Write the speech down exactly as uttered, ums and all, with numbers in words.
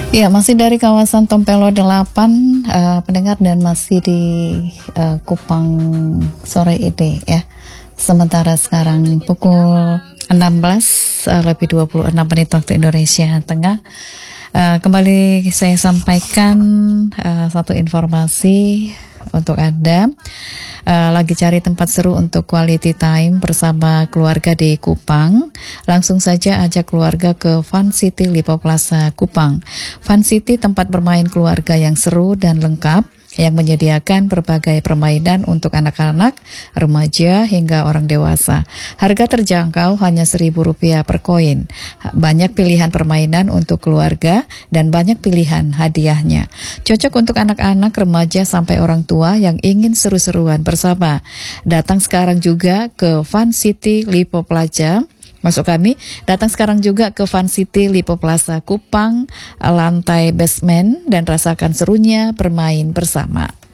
Ya, masih dari kawasan Tompelo delapan, uh, pendengar, dan masih di uh, Kupang sore ini ya. Sementara sekarang pukul enam belas uh, lebih dua puluh enam menit waktu Indonesia Tengah. Uh, kembali saya sampaikan uh, satu informasi untuk Anda. Uh, lagi cari tempat seru untuk quality time bersama keluarga di Kupang, langsung saja ajak keluarga ke Fun City Lipo Plaza Kupang. Fun City tempat bermain keluarga yang seru dan lengkap, yang menyediakan berbagai permainan untuk anak-anak, remaja, hingga orang dewasa. Harga terjangkau, hanya seribu rupiah per koin. Banyak pilihan permainan untuk keluarga dan banyak pilihan hadiahnya. Cocok untuk anak-anak, remaja, sampai orang tua yang ingin seru-seruan bersama. Datang sekarang juga ke Fun City Lipo Plaza. Masuk kami, datang sekarang juga ke Fun City Lipo Plaza Kupang, lantai basement, dan rasakan serunya bermain bersama.